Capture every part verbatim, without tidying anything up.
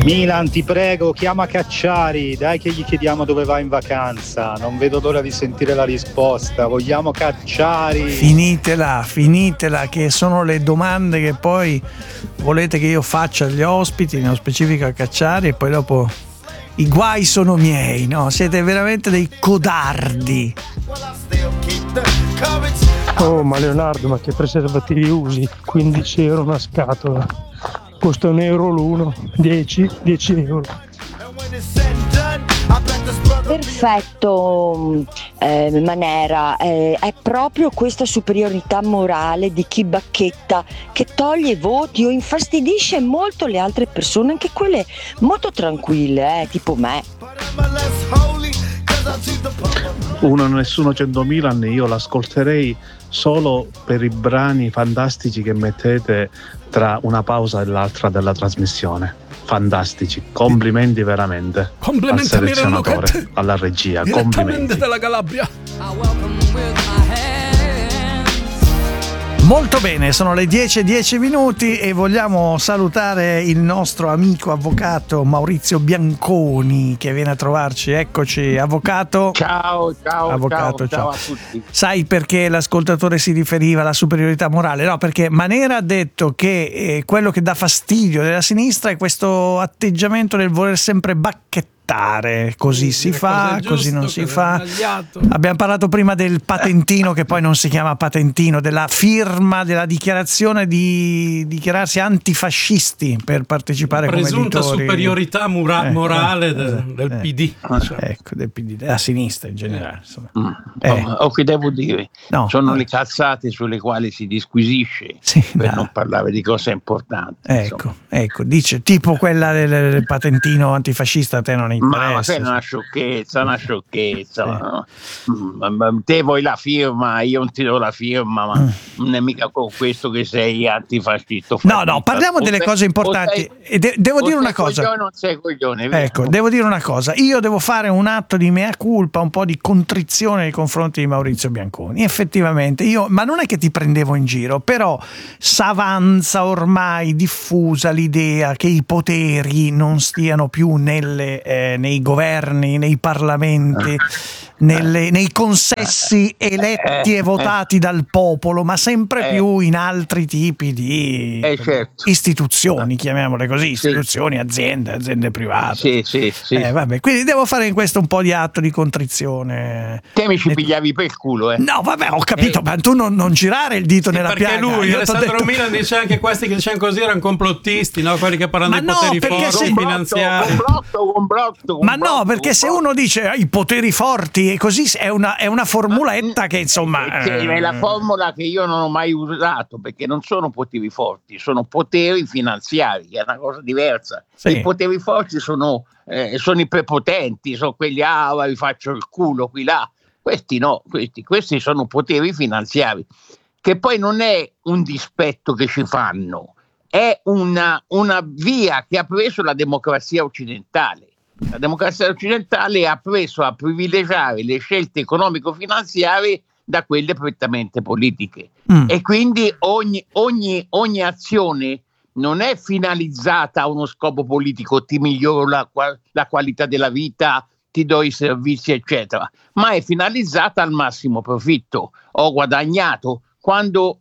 Milan, ti prego, chiama Cacciari, dai che gli chiediamo dove va in vacanza. Non vedo l'ora di sentire la risposta. Vogliamo Cacciari. Finitela, finitela, che sono le domande che poi volete che io faccia agli ospiti, nello specifico a Cacciari, e poi dopo i guai sono miei, no? Siete veramente dei codardi. Oh, ma Leonardo, ma che preservativi usi? quindici euro una scatola. Costa un euro l'uno, dieci, dieci euro. Perfetto, eh, Manera, eh, è proprio questa superiorità morale di chi bacchetta che toglie voti o infastidisce molto le altre persone, anche quelle molto tranquille, eh, tipo me. Uno Nessuno cento Milan io l'ascolterei solo per i brani fantastici che mettete tra una pausa e l'altra della trasmissione. Fantastici, complimenti veramente. Complimenti al selezionatore, alla regia, complimenti della Calabria. Molto bene, sono le dieci e dieci minuti e vogliamo salutare il nostro amico avvocato Maurizio Bianconi che viene a trovarci. Eccoci, avvocato. Ciao, ciao, avvocato, ciao, ciao ciao. a tutti. Sai perché l'ascoltatore si riferiva alla superiorità morale? No, perché Manera ha detto che eh, quello che dà fastidio della sinistra è questo atteggiamento del voler sempre bacchettare. Così si fa, giusto, così non si fa. Sbagliato. Abbiamo parlato prima del patentino, che poi non si chiama patentino, della firma, della dichiarazione di dichiararsi antifascisti per partecipare come editori. Presunta superiorità mura- Eh, morale eh, del, del eh, P D. Diciamo. Ecco, del P D, della sinistra in generale. Insomma. Mm. Eh. Oh, oh, che devo dire? No, Sono eh. le cazzate sulle quali si disquisisce, Sì, per dai. non parlare di cose importanti. Ecco, ecco, dice tipo quella del, del patentino antifascista, a te non interessa. Ma, ma quella è una sciocchezza, una sciocchezza. Sì. No? Mm, ma te vuoi la firma, io non ti do la firma, ma Mm. non è mica con questo che sei antifascista. No, no, parliamo O delle sei- cose o importanti. sei- E de- devo o dire sei una cosa. coglione o non sei coglione, via. Ecco, devo dire una cosa. Io devo fare un atto di mea culpa, un po' di contrizione nei confronti di Maurizio Bianconi. Effettivamente, io, ma non è che ti prendevo in giro, però s'avanza ormai diffusa l'idea che i poteri non stiano più nelle, eh, nei governi, nei parlamenti, nelle- nei consessi eletti e votati dal popolo, ma sempre Eh. più in altri tipi di Eh, certo. istituzioni, chiamiamole così, istituzioni, aziende, aziende private. Sì, sì, sì. Eh, vabbè, quindi devo fare in questo un po' di atto di contrizione. Te mi ci E- pigliavi per il culo, eh. No, vabbè, ho capito, Eh. ma tu non, non girare il dito nella Perché piaga. lui, Io t'ho Alessandro detto- Milan, dice anche questi che dicevano così erano complottisti, no? Quelli che parlano Ma dei no, poteri perché forti se- finanziari. Complotto, complotto, Ma no, complotto, perché se complotto. uno dice eh, i poteri forti e così è una, è una formuletta che insomma. Sì, eh, è la formula che io non ho mai usato, perché non sono poteri forti, sono poteri finanziari, che è una cosa diversa. Sì. I poteri forti sono, eh, sono i prepotenti, sono quelli, ah, vi faccio il culo qui là. Questi no, questi, questi sono poteri finanziari, che poi non è un dispetto che ci fanno, è una, una via che ha preso la democrazia occidentale. La democrazia occidentale ha preso a privilegiare le scelte economico-finanziarie da quelle prettamente politiche. Mm. E quindi ogni, ogni, ogni azione non è finalizzata a uno scopo politico, ti miglioro la, qua- la qualità della vita, ti do i servizi, eccetera, ma è finalizzata al massimo profitto. Ho guadagnato. Quando,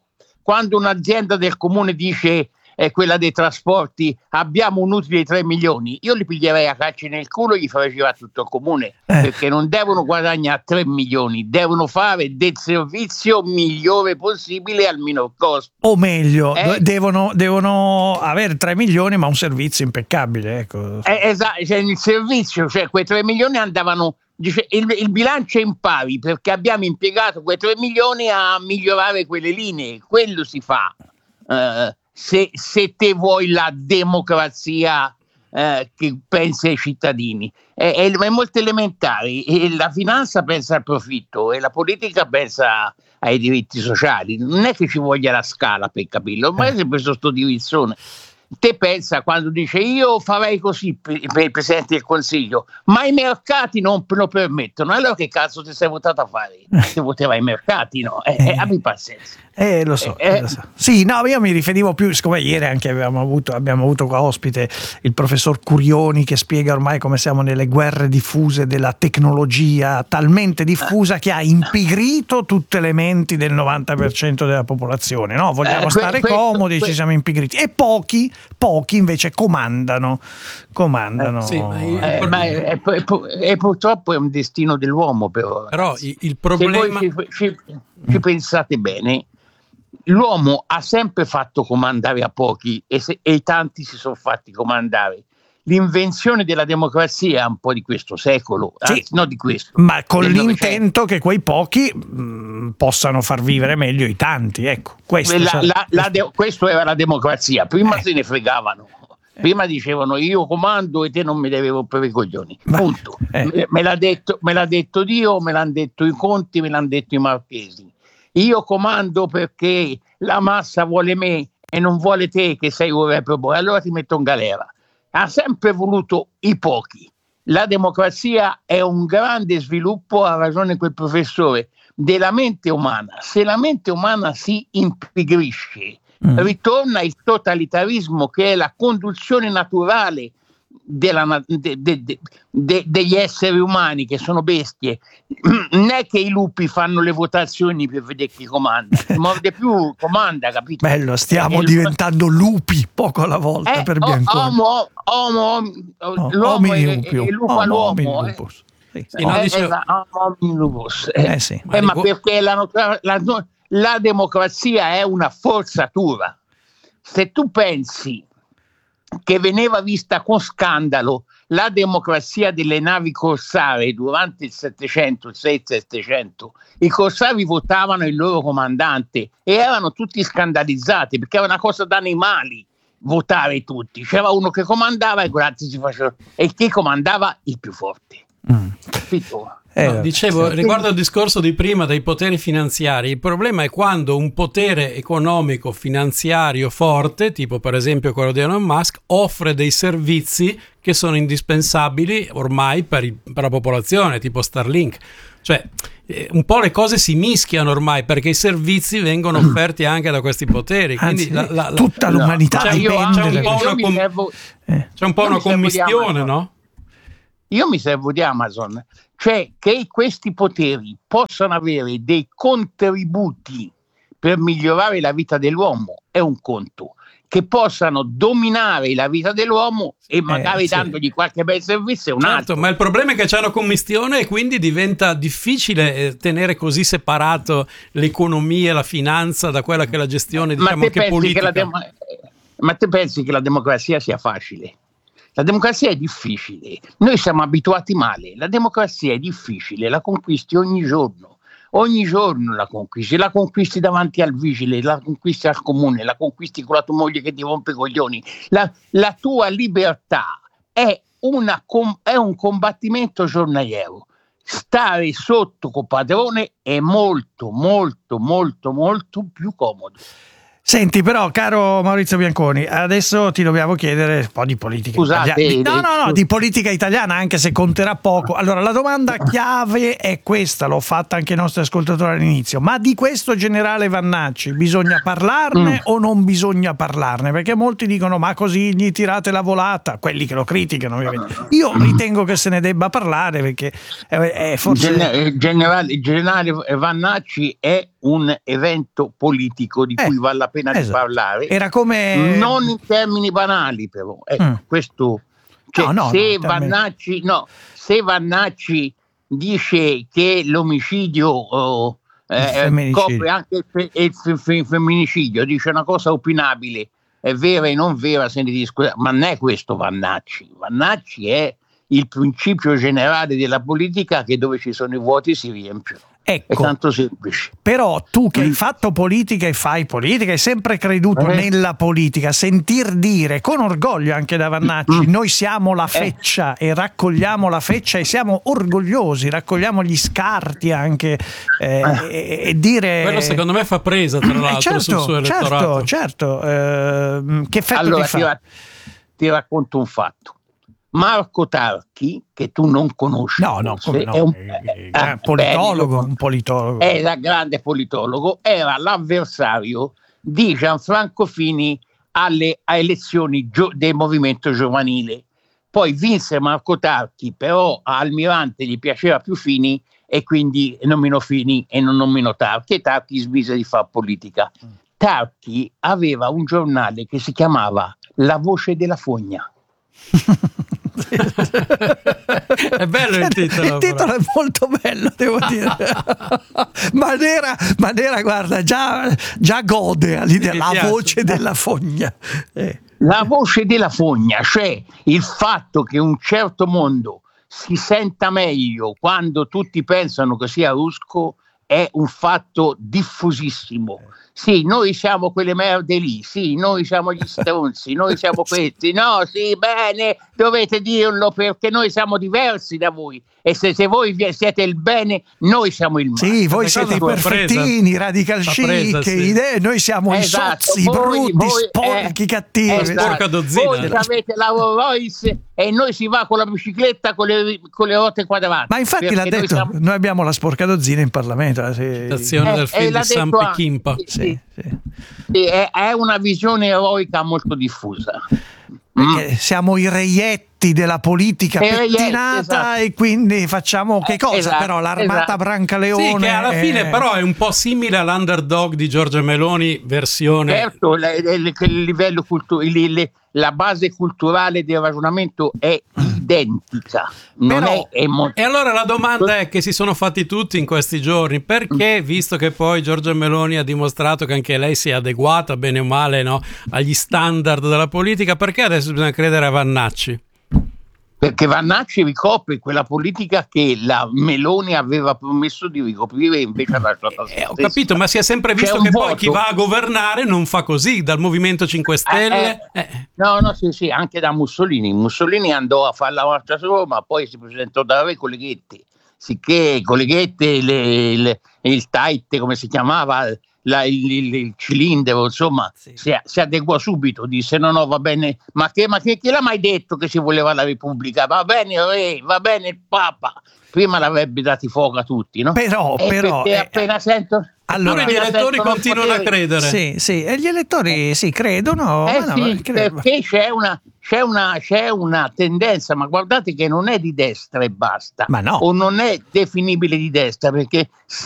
quando un'azienda del comune dice, è quella dei trasporti, abbiamo un utile di tre milioni, io li piglierei a calci nel culo e gli farei girare tutto il comune, Eh. perché non devono guadagnare tre milioni, devono fare del servizio migliore possibile al minor costo. O meglio, Eh. do- devono, devono avere tre milioni, ma un servizio impeccabile. Ecco. Eh, esatto, cioè il servizio, cioè quei tre milioni andavano, dice, il, il bilancio è in pari perché abbiamo impiegato quei tre milioni a migliorare quelle linee, quello si fa. Eh, se, se te vuoi la democrazia eh, che pensa ai cittadini, è, è, è molto elementare. E la finanza pensa al profitto e la politica pensa ai diritti sociali. Non è che ci voglia la scala per capirlo, ormai è sempre sto dirizzone. te pensa quando dice io farei così per, per il Presidente del Consiglio, ma i mercati non lo permettono, allora che cazzo ti sei votato a fare? Se poteva i mercati, no? Eh, eh, abbi pazienza. Eh, lo so, Eh, lo so. Sì, no, io mi riferivo più, siccome ieri anche abbiamo avuto, abbiamo avuto qua ospite il professor Curioni che spiega ormai come siamo nelle guerre diffuse della tecnologia, talmente diffusa che ha impigrito tutte le menti del novanta per cento della popolazione, no? Vogliamo Eh, que- stare questo- comodi, que- ci siamo impigriti. E pochi, pochi invece comandano, comandano. Sì, ma io- Eh, ma è, è- è- è purtroppo è un destino dell'uomo, però. Però il, il Se voi problema... ci, ci- ci pensate bene, l'uomo ha sempre fatto comandare a pochi e, se- e i tanti si sono fatti comandare. L'invenzione della democrazia è un po' di questo secolo, Sì. anzi, no di questo. Ma con del l'intento che quei pochi mh, possano far vivere meglio i tanti, ecco. Questo, La- sa- la- la de- questo era la democrazia, prima Eh. se ne fregavano, prima dicevano io comando e te non mi devi rompere i coglioni, Ma- punto. eh. Me, me l'ha detto, me l'ha detto Dio, me l'hanno detto i Conti, me l'hanno detto i Marchesi. Io comando perché la massa vuole me e non vuole te che sei un reprobo, e allora ti metto in galera. Ha sempre voluto i pochi. La democrazia è un grande sviluppo, ha ragione quel professore, della mente umana. Se la mente umana si impigrisce, Mm. ritorna il totalitarismo, che è la conduzione naturale della na- de- de- de- de- degli esseri umani, che sono bestie. Non è che i lupi fanno le votazioni per vedere chi comanda, chi morde più comanda, capito? Bello, stiamo Eh, diventando lupi poco alla volta eh, per o- Bianconi. Omo, omo, Oh, l'uomo homini è, lupio. è lupo Homo all'uomo. homini eh. lupus. Sì. Sì, no, Eh, dicevo- esatto, homo homini lupus. Eh, Eh sì. eh, ma rigu- perché la, notra- la, no- la democrazia è una forzatura. Se tu pensi che veniva vista con scandalo la democrazia delle navi corsare durante il Settecento, il sei settecento, i corsari votavano il loro comandante e erano tutti scandalizzati perché era una cosa da animali votare tutti. C'era uno che comandava e grazie si faceva, e chi comandava? Il più forte. Mm. Capito? Eh, No, dicevo, sì. riguardo al discorso di prima dei poteri finanziari, il problema è quando un potere economico finanziario forte, tipo per esempio quello di Elon Musk, offre dei servizi che sono indispensabili ormai per, il- per la popolazione, tipo Starlink. Cioè, eh, un po' le cose si mischiano ormai perché i servizi vengono offerti anche da questi poteri. Quindi Anzi, la- la- la- tutta l'umanità Cioè, io- dipende c'è un da po' questo. una mi com- servo- Eh. c'è un po' io una mi servo di commistione, Amazon. no? Io mi servo di Amazon, cioè che questi poteri possano avere dei contributi per migliorare la vita dell'uomo è un conto, che possano dominare la vita dell'uomo e magari sì. dandogli qualche bel servizio è un Certo, altro. ma il problema è che c'è una commistione e quindi diventa difficile eh, tenere così separato l'economia e la finanza da quella che è la gestione, Ma diciamo, te che pensi che politica. la demo- ma te pensi che la democrazia sia facile? La democrazia è difficile, noi siamo abituati male, la democrazia è difficile, la conquisti ogni giorno, ogni giorno la conquisti, la conquisti davanti al vigile, la conquisti al comune, la conquisti con la tua moglie che ti rompe i coglioni, la, la tua libertà è, una com- è un combattimento giornaliero, stare sotto compadrone è molto molto molto molto più comodo. Senti, però, caro Maurizio Bianconi, adesso ti dobbiamo chiedere un po' di politica Scusate, italiana. No, no, no, eh, di politica italiana, anche se conterà poco. Allora, la domanda chiave è questa, l'ho fatta anche ai nostri ascoltatori all'inizio. Ma di questo generale Vannacci bisogna parlarne Mm. o non bisogna parlarne? Perché molti dicono, ma così gli tirate la volata, quelli che lo criticano, ovviamente. Io ritengo che se ne debba parlare perché è, è forse... Gen- eh, generale, il generale Vannacci è un evento politico di Eh, cui vale la pena di esatto. parlare, Era come... non in termini banali però. Ecco, Mm. questo, cioè, No, no, se, no, in termini- Vannacci, no, se Vannacci dice che l'omicidio oh, Il eh, femminicidio. copre anche il, fe- il fe- fe- femminicidio, dice una cosa opinabile, è vera e non vera, se ne discute, ma non è questo Vannacci. Vannacci è il principio generale della politica, che dove ci sono i vuoti si riempiono. È Ecco, tanto semplice. però tu che hai Mm. fatto politica e fai politica, hai sempre creduto Eh. nella politica, sentir dire con orgoglio anche da Vannacci, Mm. noi siamo la feccia e raccogliamo la feccia e siamo orgogliosi, raccogliamo gli scarti anche eh, e, e dire... Quello secondo me fa presa, tra Eh, l'altro, certo, sul suo certo, elettorato. certo. Eh, che effetto Allora ti ti, fa? ra- ti racconto un fatto. Marco Tarchi, che tu non conosci, No, no, forse, come no? è un, Eh, ah, eh, politologo, bene, un politologo. era grande politologo, era l'avversario di Gianfranco Fini alle a elezioni gio- del movimento giovanile. Poi vinse Marco Tarchi, però a Almirante gli piaceva più Fini e quindi nominò Fini e non nominò Tarchi, e Tarchi smise di fare politica. Tarchi aveva un giornale che si chiamava La Voce della Fogna. È bello il titolo. Il titolo è molto bello, devo dire. Manera, Manera, guarda, già, già gode all'idea, Mi la piace. voce della fogna. Eh. La voce della fogna, cioè il fatto che un certo mondo si senta meglio quando tutti pensano che sia rusco, è un fatto diffusissimo. Sì, noi siamo quelle merde lì, sì, noi siamo gli stronzi, noi siamo questi, no, sì, bene, dovete dirlo perché noi siamo diversi da voi e se, se voi vi- siete il bene, noi siamo il male. Sì, voi Questa siete i cosa l'ho presa. perfettini, radical L'ho chic, presa, sì. idee, noi siamo Esatto, i sozzi, i voi- brutti, voi- sporchi, eh, cattivi. esatto. Sporca dozzina. Voi avete la Rolls Royce e noi si va con la bicicletta con le, con le ruote quadrate. Ma infatti l'ha perché noi detto, siamo- noi abbiamo la sporcadozzina in Parlamento. eh, sì. Citazione Eh, del e film l'ha di Sam detto anche- Peckinpah. Sì, sì. Sì, è, è una visione eroica molto diffusa. Perché siamo i reietti della politica I reietti, pettinata esatto. e quindi facciamo che Eh, cosa esatto, però l'armata esatto. Brancaleone Sì, che alla eh, fine però è un po' simile all'underdog di Giorgia Meloni versione... Certo, le- le- le- il livello cultu- il- le- la base culturale del ragionamento è identica. Non Però- è, è mo- E allora la domanda è che si sono fatti tutti in questi giorni, perché visto che poi Giorgia Meloni ha dimostrato che anche lei si è adeguata bene o male, no, agli standard della politica, perché adesso bisogna credere a Vannacci? perché Vannacci ricopre quella politica che la Meloni aveva promesso di ricoprire, invece ha lasciato Eh, ho capito, ma si è sempre C'è visto un che poi voto. chi va a governare non fa così, dal Movimento cinque Stelle. Eh, eh. No, no, sì, sì, anche da Mussolini. Mussolini andò a fare la marcia su Roma, poi si presentò da Re Colleghetti, sicché Colleghetti, le, le, il Taite, come si chiamava, la, il, il, il cilindro, insomma, Sì. si, si adeguò subito, disse no, no, va bene, ma che, ma che chi l'ha mai detto che si voleva la Repubblica? Va bene il Re, va bene il Papa. Prima l'avrebbe dati fuoco a tutti, no? Però, E però, perché eh, appena sento... allora- Eppure gli appena elettori sentono continuano a potere- credere. sì, sì, e gli elettori sì credono, Eh ma no, sì, ma credo- perché c'è una, c'è, una, c'è una tendenza, ma guardate che non è di destra e basta, Ma no. o non è definibile di destra, perché